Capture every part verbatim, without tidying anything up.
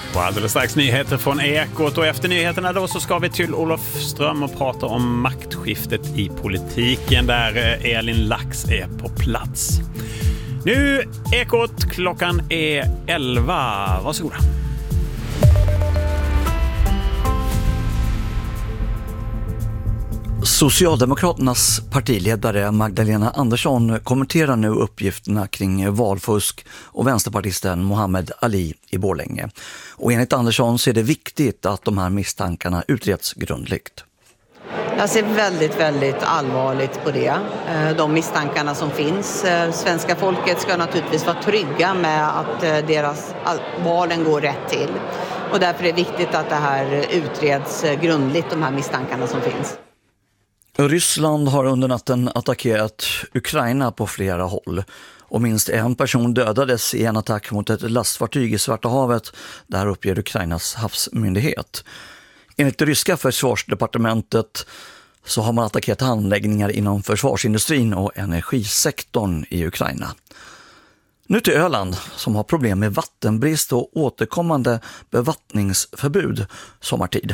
Och alldeles strax nyheter från Ekot, och efter nyheterna då så ska vi till Olofström och prata om maktskiftet i politiken där Elin Lax är på plats. Nu Ekot, klockan är elva. Varsågoda. Socialdemokraternas partiledare Magdalena Andersson kommenterar nu uppgifterna kring valfusk och vänsterpartisten Mohammed Ali i Borlänge. Och enligt Andersson så är det viktigt att de här misstankarna utreds grundligt. Jag ser väldigt, väldigt allvarligt på det. De misstankarna som finns. Svenska folket ska naturligtvis vara trygga med att deras valen går rätt till. Och därför är det viktigt att det här utreds grundligt, de här misstankarna som finns. Ryssland har under natten attackerat Ukraina på flera håll och minst en person dödades i en attack mot ett lastfartyg i Svarta havet, där uppger Ukrainas havsmyndighet. Enligt det ryska försvarsdepartementet så har man attackerat anläggningar inom försvarsindustrin och energisektorn i Ukraina. Nu till Öland som har problem med vattenbrist och återkommande bevattningsförbud sommartid.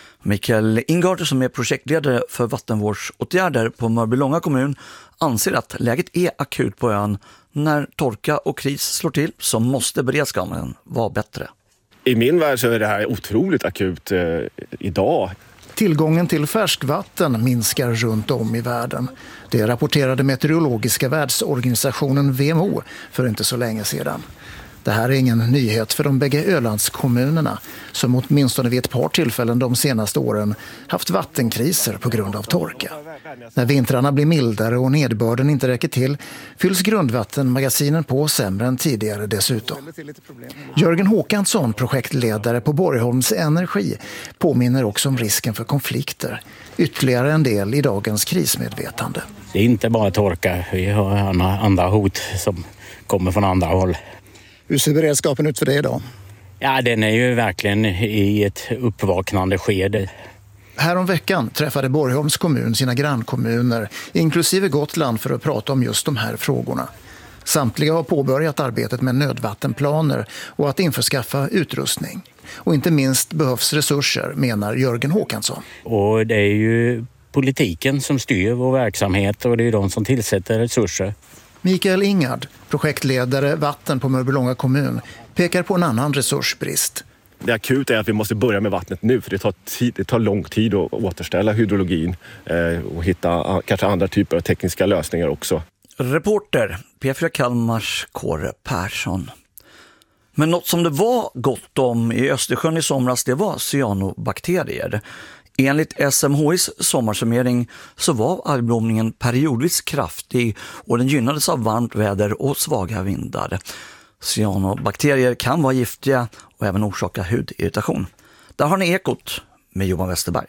Mikael Ingard som är projektledare för vattenvårdsåtgärder på Mörbylånga kommun anser att läget är akut på ön. När torka och kris slår till så måste beredskapen vara bättre. I min värld så är det här otroligt akut eh, idag. Tillgången till färskvatten minskar runt om i världen. Det rapporterade meteorologiska världsorganisationen V M O för inte så länge sedan. Det här är ingen nyhet för de bägge Ölandskommunerna som åtminstone vid ett par tillfällen de senaste åren haft vattenkriser på grund av torka. När vintrarna blir mildare och nedbörden inte räcker till fylls grundvattenmagasinen på sämre än tidigare dessutom. Jörgen Håkansson, projektledare på Borgholms Energi, påminner också om risken för konflikter. Ytterligare en del i dagens krismedvetande. Det är inte bara torka, vi har andra hot som kommer från andra håll. Hur ser beredskapen ut för det idag? Ja, den är ju verkligen i ett uppvaknande skede. Här om veckan träffade Borgholms kommun sina grannkommuner, inklusive Gotland, för att prata om just de här frågorna. Samtliga har påbörjat arbetet med nödvattenplaner och att införskaffa utrustning. Och inte minst behövs resurser, menar Jörgen Håkansson. Och det är ju politiken som styr vår verksamhet och det är de som tillsätter resurser. Mikael Ingard, projektledare vatten på Mörbylånga kommun, pekar på en annan resursbrist. Det akuta är att vi måste börja med vattnet nu, för det tar, tid, det tar lång tid att återställa hydrologin eh, och hitta kanske andra typer av tekniska lösningar också. Reporter P fyra Kalmars Kåre Persson. Men något som det var gott om i Östersjön i somras, det var cyanobakterier. Enligt S M H I:s sommarsummering så var algblomningen periodvis kraftig och den gynnades av varmt väder och svaga vindar. Cyanobakterier kan vara giftiga och även orsaka hudirritation. Där har ni Ekot med Johan Westerberg.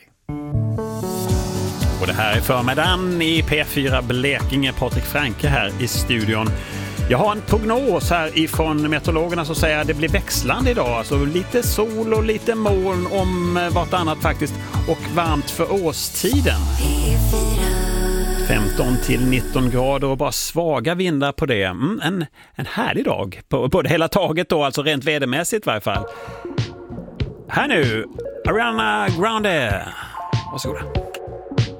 Och det här är förmiddagen i P fyra Blekinge. Patrik Franke här i studion. Jag har en prognos här ifrån meteorologerna som säger att det blir växlande idag. Alltså lite sol och lite moln om vartannat faktiskt. Och varmt för årstiden. femton till nitton grader och bara svaga vindar på det. Mm, en, en härlig dag på, på det hela taget då, alltså rent vädermässigt i varje fall. Här nu, Ariana Grande. Varsågoda.